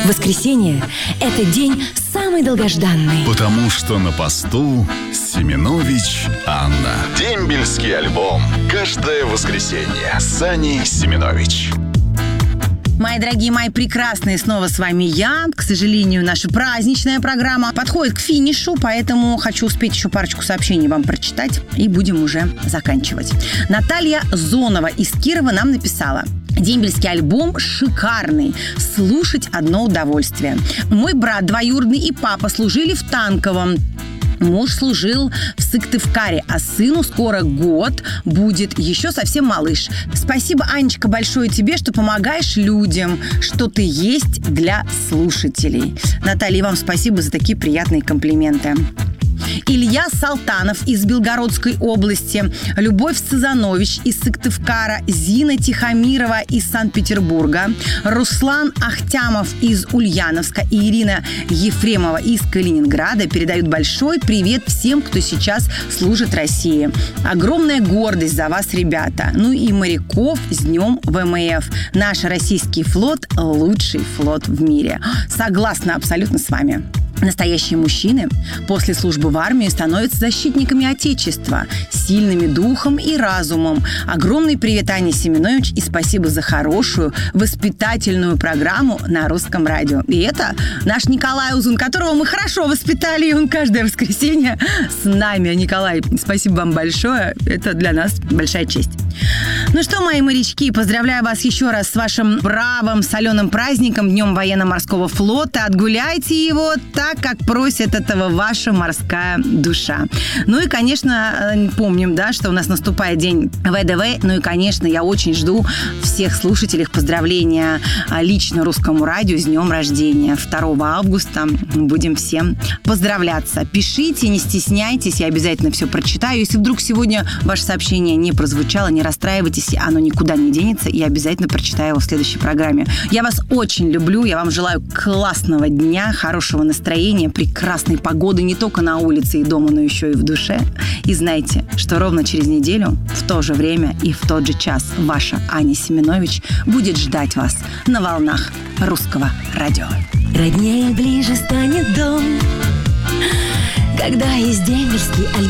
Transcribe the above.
Воскресенье – это день самый долгожданный. Потому что на посту Семенович Анна. Дембельский альбом. Каждое воскресенье с Аней Семенович. Мои дорогие, мои прекрасные, снова с вами я. К сожалению, наша праздничная программа подходит к финишу, поэтому хочу успеть еще парочку сообщений вам прочитать, и будем уже заканчивать. Наталья Зонова из Кирова нам написала: дембельский альбом шикарный. Слушать одно удовольствие. Мой брат двоюродный и папа служили в танковом. Муж служил в Сыктывкаре, а сыну скоро год будет, еще совсем малыш. Спасибо, Анечка, большое тебе, что помогаешь людям, что ты есть для слушателей. Наталья, вам спасибо за такие приятные комплименты. Илья Салтанов из Белгородской области, Любовь Сазанович из Сыктывкара, Зина Тихомирова из Санкт-Петербурга, Руслан Ахтямов из Ульяновска и Ирина Ефремова из Калининграда передают большой привет всем, кто сейчас служит России. Огромная гордость за вас, ребята. Ну и моряков с днем ВМФ. Наш российский флот – лучший флот в мире. Согласна абсолютно с вами. Настоящие мужчины после службы в армии становятся защитниками Отечества, сильными духом и разумом. Огромный привет, Ане Семенович, и спасибо за хорошую воспитательную программу на русском радио. И это наш Николай Узун, которого мы хорошо воспитали, и он каждое воскресенье с нами. Николай, спасибо вам большое, это для нас большая честь. Ну что, мои морячки, поздравляю вас еще раз с вашим бравым соленым праздником, Днем военно-морского флота. Отгуляйте его так, как просит этого ваша морская душа. Ну и, конечно, помним, да, что у нас наступает день ВДВ. Ну и, конечно, я очень жду всех слушателей поздравления лично русскому радио с днем рождения. 2 августа будем всем поздравляться. Пишите, не стесняйтесь, я обязательно все прочитаю. Если вдруг сегодня ваше сообщение не прозвучало, не расстраивайтесь, оно никуда не денется, и я обязательно прочитаю его в следующей программе. Я вас очень люблю, я вам желаю классного дня, хорошего настроения, прекрасной погоды не только на улице и дома, но еще и в душе. И знайте, что ровно через неделю, в то же время и в тот же час ваша Аня Семенович будет ждать вас на волнах русского радио. Роднее ближе станет дом, когда есть дембельский альбом.